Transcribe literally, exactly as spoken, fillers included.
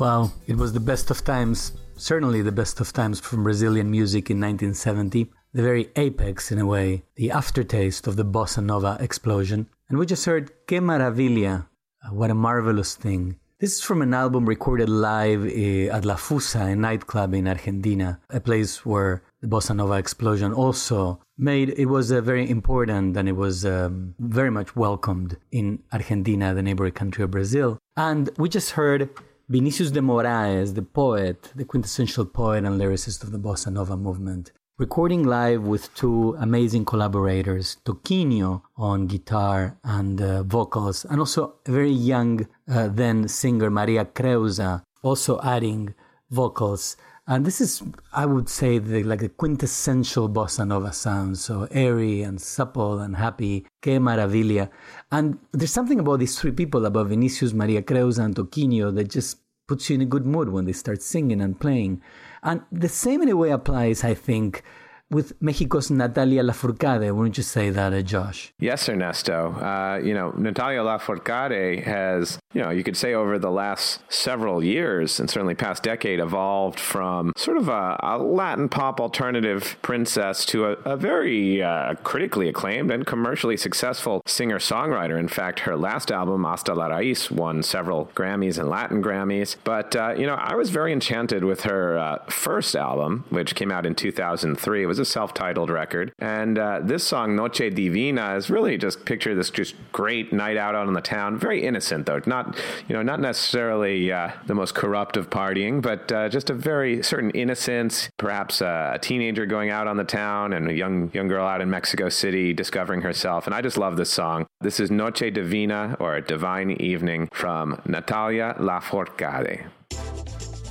Well, it was the best of times, certainly the best of times from Brazilian music in nineteen seventy, the very apex, in a way, the aftertaste of the bossa nova explosion. And we just heard Que Maravilla, uh, what a marvelous thing. This is from an album recorded live uh, at La Fusa, a nightclub in Argentina, a place where the bossa nova explosion also made, it was uh, very important, and it was um, very much welcomed in Argentina, the neighboring country of Brazil. And we just heard Vinicius de Moraes, the poet, the quintessential poet and lyricist of the bossa nova movement, recording live with two amazing collaborators, Toquinho on guitar and uh, vocals, and also a very young uh, then singer, Maria Creuza, also adding vocals. And this is, I would say, the, like the quintessential bossa nova sound, so airy and supple and happy, que maravilla. And there's something about these three people, about Vinicius, Maria Creuza, and Toquinho, that just puts you in a good mood when they start singing and playing. And the same in a way applies, I think, with Mexico's Natalia Lafourcade. Wouldn't you say that, uh, Josh? Yes, Ernesto. Uh, you know, Natalia Lafourcade has, you know, you could say over the last several years, and certainly past decade, evolved from sort of a, a Latin pop alternative princess to a, a very uh, critically acclaimed and commercially successful singer-songwriter. In fact, her last album, Hasta la Raíz, won several Grammys and Latin Grammys. But, uh, you know, I was very enchanted with her uh, first album, which came out in two thousand three. It was a self-titled record. And uh, this song, Noche Divina, is really just picture this just great night out on the town. Very innocent, though. Not, you know, not necessarily uh, the most corrupt of partying, but uh, just a very certain innocence, perhaps uh, a teenager going out on the town and a young young girl out in Mexico City discovering herself. And I just love this song. This is Noche Divina, or Divine Evening, from Natalia Lafourcade.